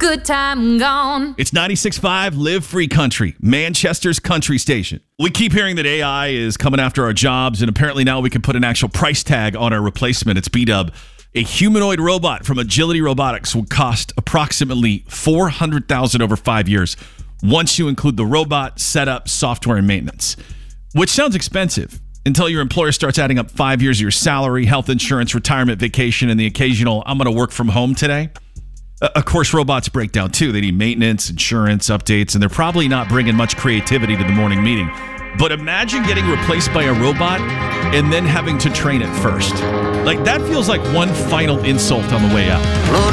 good time gone. It's 96.5 Live Free Country, Manchester's country station. We keep hearing that AI is coming after our jobs, and apparently now we can put an actual price tag on our replacement. It's B-Dub. A humanoid robot from Agility Robotics will cost approximately $400,000 over 5 years once you include the robot, setup, software, and maintenance, which sounds expensive until your employer starts adding up 5 years of your salary, health insurance, retirement, vacation, and the occasional, I'm going to work from home today. Of course, robots break down too. They need maintenance, insurance, updates, and they're probably not bringing much creativity to the morning meeting. But imagine getting replaced by a robot and then having to train it first. Like, that feels like one final insult on the way out.